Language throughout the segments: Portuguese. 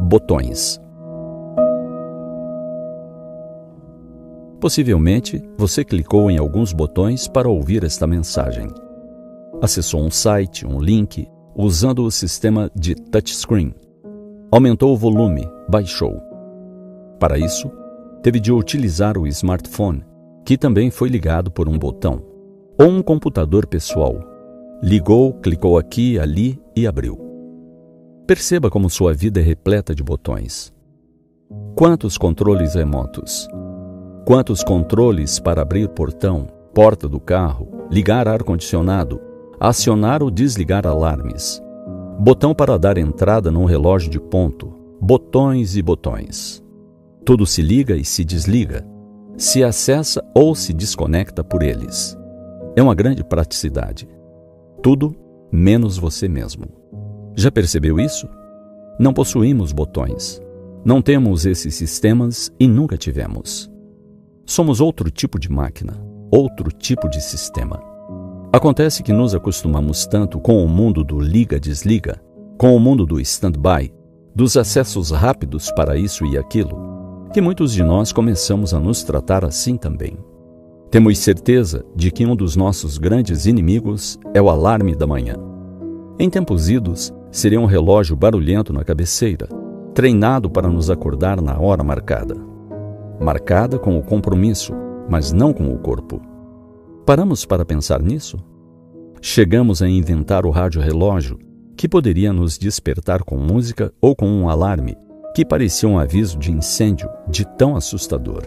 Botões. Possivelmente, você clicou em alguns botões para ouvir esta mensagem. Acessou um site, um link, usando o sistema de touchscreen. Aumentou o volume, baixou. Para isso, teve de utilizar o smartphone, que também foi ligado por um botão, ou um computador pessoal. Ligou, clicou aqui, ali e abriu. Perceba como sua vida é repleta de botões. Quantos controles remotos? Quantos controles para abrir portão, porta do carro, ligar ar-condicionado, acionar ou desligar alarmes? Botão para dar entrada num relógio de ponto. Botões e botões. Tudo se liga e se desliga, se acessa ou se desconecta por eles. É uma grande praticidade. Tudo menos você mesmo. Já percebeu isso? Não possuímos botões. Não temos esses sistemas e nunca tivemos. Somos outro tipo de máquina, outro tipo de sistema. Acontece que nos acostumamos tanto com o mundo do liga-desliga, com o mundo do stand-by, dos acessos rápidos para isso e aquilo, que muitos de nós começamos a nos tratar assim também. Temos certeza de que um dos nossos grandes inimigos é o alarme da manhã. Em tempos idos, seria um relógio barulhento na cabeceira, treinado para nos acordar na hora marcada. Marcada com o compromisso, mas não com o corpo. Paramos para pensar nisso? Chegamos a inventar o rádio-relógio, que poderia nos despertar com música ou com um alarme, que parecia um aviso de incêndio de tão assustador.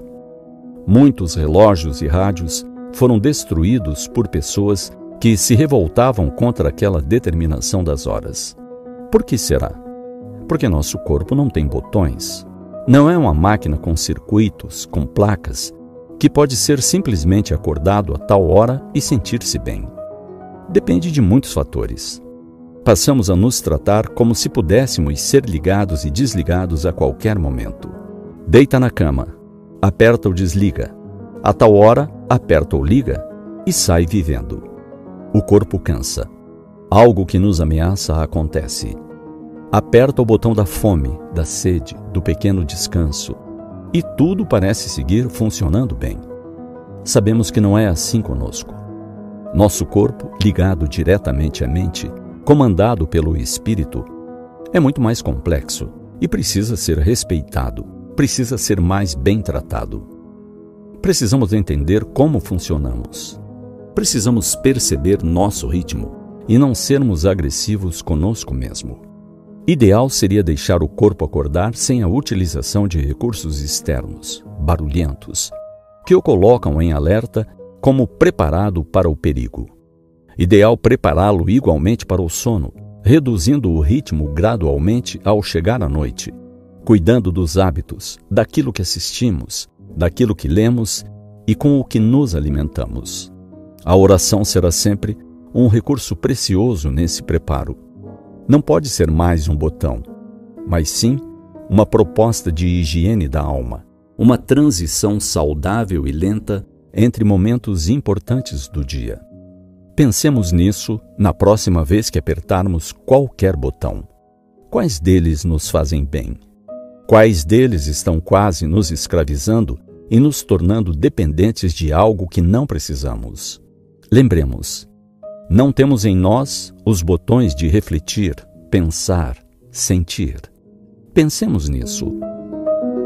Muitos relógios e rádios foram destruídos por pessoas que se revoltavam contra aquela determinação das horas. Por que será? Porque nosso corpo não tem botões. Não é uma máquina com circuitos, com placas, que pode ser simplesmente acordado a tal hora e sentir-se bem. Depende de muitos fatores. Passamos a nos tratar como se pudéssemos ser ligados e desligados a qualquer momento. Deita na cama, aperta ou desliga. A tal hora, aperta ou liga e sai vivendo. O corpo cansa. Algo que nos ameaça acontece. Aperta o botão da fome, da sede, do pequeno descanso. E tudo parece seguir funcionando bem. Sabemos que não é assim conosco. Nosso corpo, ligado diretamente à mente, comandado pelo espírito, é muito mais complexo e precisa ser respeitado, precisa ser mais bem tratado. Precisamos entender como funcionamos. Precisamos perceber nosso ritmo e não sermos agressivos conosco mesmo. Ideal seria deixar o corpo acordar sem a utilização de recursos externos, barulhentos, que o colocam em alerta como preparado para o perigo. Ideal prepará-lo igualmente para o sono, reduzindo o ritmo gradualmente ao chegar à noite, cuidando dos hábitos, daquilo que assistimos, daquilo que lemos e com o que nos alimentamos. A oração será sempre um recurso precioso nesse preparo. Não pode ser mais um botão, mas sim uma proposta de higiene da alma, uma transição saudável e lenta entre momentos importantes do dia. Pensemos nisso na próxima vez que apertarmos qualquer botão. Quais deles nos fazem bem? Quais deles estão quase nos escravizando e nos tornando dependentes de algo que não precisamos? Lembremos, não temos em nós os botões de refletir, pensar, sentir. Pensemos nisso.